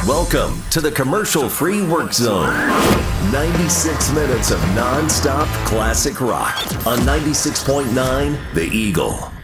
Welcome to the commercial-free work zone. 96 minutes of non-stop classic rock on 96.9 The Eagle.